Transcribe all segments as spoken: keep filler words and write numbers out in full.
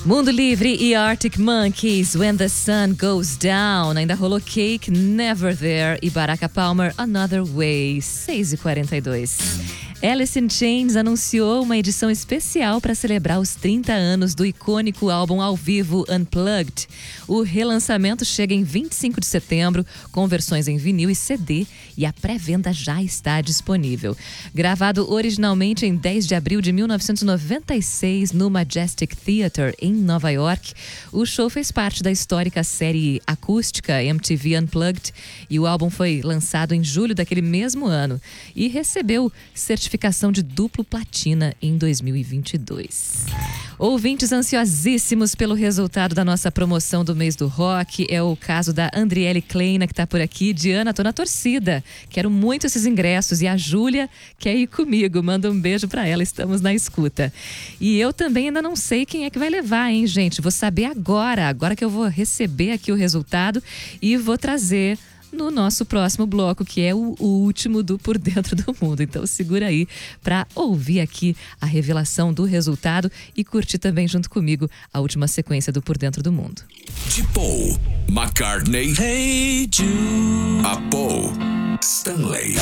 Mundo Livre e Arctic Monkeys, When the Sun Goes Down. Ainda rolou Cake, Never There e Baraka Palmer, Another Way, seis e quarenta e dois. Alice in Chains anunciou uma edição especial para celebrar os trinta anos do icônico álbum ao vivo Unplugged. O relançamento chega em vinte e cinco de setembro, com versões em vinil e C D, e a pré-venda já está disponível. Gravado originalmente em dez de abril de mil novecentos e noventa e seis no Majestic Theatre, em Nova York, o show fez parte da histórica série acústica M T V Unplugged, e o álbum foi lançado em julho daquele mesmo ano e recebeu certificação de duplo platina em dois mil e vinte e dois. Ouvintes ansiosíssimos pelo resultado da nossa promoção do mês do rock, é o caso da Andriele Kleina, que está por aqui. Diana, tô na torcida, quero muito esses ingressos, e a Júlia quer ir comigo, manda um beijo para ela, estamos na escuta. E eu também ainda não sei quem é que vai levar, hein, gente? Vou saber agora, agora que eu vou receber aqui o resultado e vou trazer no nosso próximo bloco, que é o, o último do Por Dentro do Mundo. Então segura aí para ouvir aqui a revelação do resultado e curtir também junto comigo a última sequência do Por Dentro do Mundo. De Paul McCartney, Hey Jude, a Paul Stanley.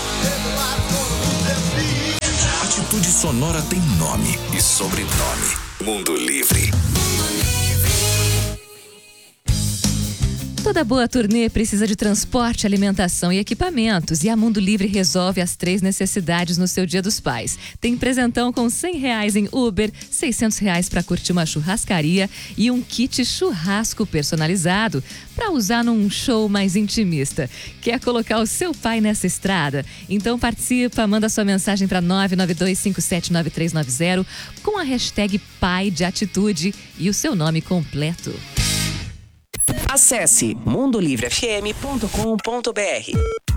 Atitude Sonora tem nome e sobrenome. Mundo Livre. Toda boa turnê precisa de transporte, alimentação e equipamentos, e a Mundo Livre resolve as três necessidades no seu Dia dos Pais. Tem presentão com cem reais em Uber, seiscentos reais para curtir uma churrascaria e um kit churrasco personalizado para usar num show mais intimista. Quer colocar o seu pai nessa estrada? Então participa, manda sua mensagem para nove nove dois cinco sete nove três nove zero com a hashtag Pai de Atitude e o seu nome completo. Acesse mundo livre f m ponto com ponto b r.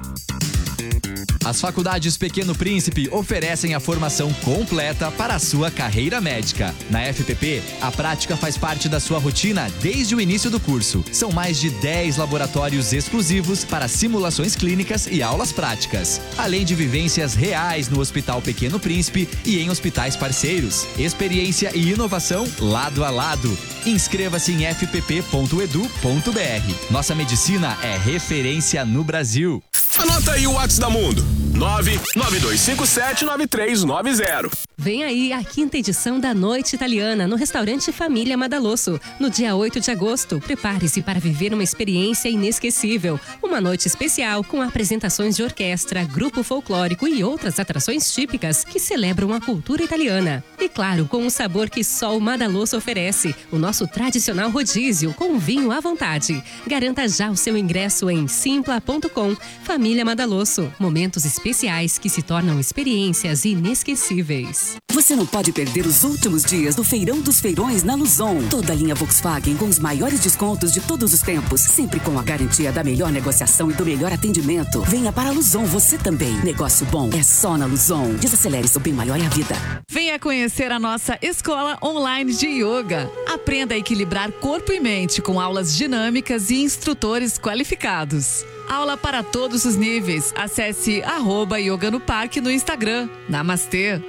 As faculdades Pequeno Príncipe oferecem a formação completa para a sua carreira médica. Na F P P, a prática faz parte da sua rotina desde o início do curso. São mais de dez laboratórios exclusivos para simulações clínicas e aulas práticas, além de vivências reais no Hospital Pequeno Príncipe e em hospitais parceiros. Experiência e inovação lado a lado. Inscreva-se em f p p ponto e d u ponto b r. Nossa medicina é referência no Brasil. Anota aí o WhatsApp da Mundo. nove nove dois cinco sete nove três nove zero. Vem aí a quinta edição da Noite Italiana no restaurante Família Madalosso. No dia oito de agosto, prepare-se para viver uma experiência inesquecível. Uma noite especial com apresentações de orquestra, grupo folclórico e outras atrações típicas que celebram a cultura italiana. E claro, com o sabor que só o Madalosso oferece, o nosso tradicional rodízio com vinho à vontade. Garanta já o seu ingresso em simpla ponto com. Família Madalosso. Momentos especiais que se tornam experiências inesquecíveis. Você não pode perder os últimos dias do Feirão dos Feirões na Luzon. Toda a linha Volkswagen com os maiores descontos de todos os tempos, sempre com a garantia da melhor negociação e do melhor atendimento. Venha para a Luzon você também. Negócio bom é só na Luzon. Desacelere, seu bem maior é a vida. Venha conhecer a nossa escola online de yoga. Aprenda a equilibrar corpo e mente com aulas dinâmicas e instrutores qualificados. Aula para todos os níveis. Acesse arroba Yoga no Parque no Instagram. Namastê!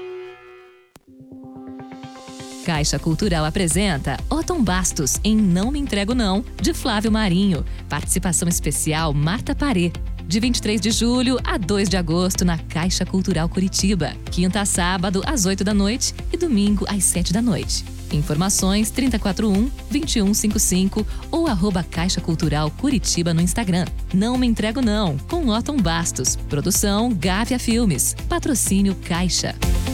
Caixa Cultural apresenta Otton Bastos em Não Me Entrego Não, de Flávio Marinho. Participação especial Marta Parê. De vinte e três de julho a dois de agosto na Caixa Cultural Curitiba. Quinta a sábado às oito da noite e domingo às sete da noite. Informações trinta e quatro um, vinte e um cinquenta e cinco ou arroba Caixa Cultural Curitiba no Instagram. Não Me Entrego Não, com Otton Bastos. Produção Gávea Filmes. Patrocínio Caixa.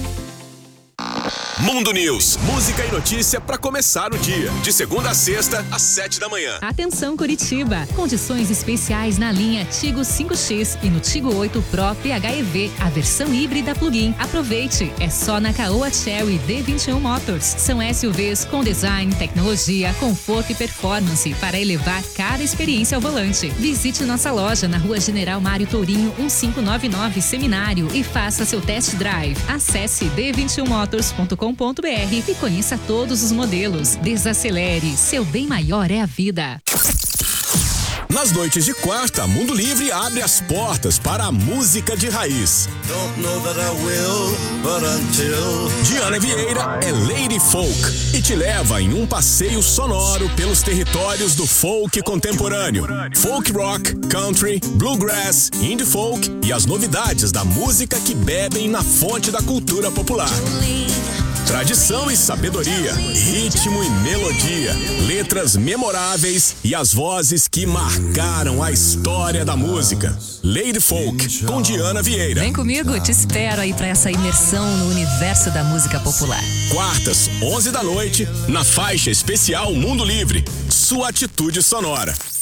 Mundo News, música e notícia para começar o dia. De segunda a sexta, às sete da manhã. Atenção Curitiba, condições especiais na linha Tigo cinco X e no Tigo oito Pro P H E V, a versão híbrida plug-in. Aproveite, é só na Caoa Chery D vinte e um Motors. São S U Vs com design, tecnologia, conforto e performance para elevar cada experiência ao volante. Visite nossa loja na Rua General Mário Tourinho mil quinhentos e noventa e nove Seminário e faça seu test drive. Acesse d vinte e um motors ponto com ponto b r e conheça todos os modelos. Desacelere, seu bem maior é a vida. Nas noites de quarta, Mundo Livre abre as portas para a música de raiz. Diana Vieira é Lady Folk e te leva em um passeio sonoro pelos territórios do folk contemporâneo. Folk rock, country, bluegrass, indie folk e as novidades da música que bebem na fonte da cultura popular. Tradição e sabedoria, ritmo e melodia, letras memoráveis e as vozes que marcaram a história da música. Lady Folk, com Diana Vieira. Vem comigo, te espero aí pra essa imersão no universo da música popular. Quartas, onze da noite, na faixa especial Mundo Livre. Sua atitude sonora.